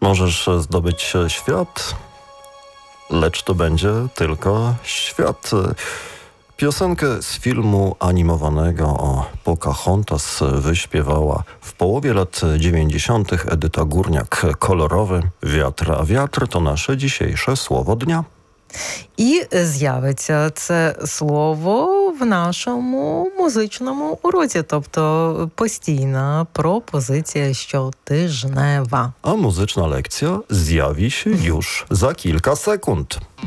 Możesz zdobyć świat, lecz to będzie tylko świat. Piosenkę z filmu animowanego o Pocahontas wyśpiewała w połowie lat 90. Edyta Górniak. Kolorowy wiatr, a wiatr to nasze dzisiejsze słowo dnia. І з'явиться це слово в нашому музичному уроці, тобто постійна пропозиція щотижнева. A muzyczna lekcja zjawi się już za kilka sekund.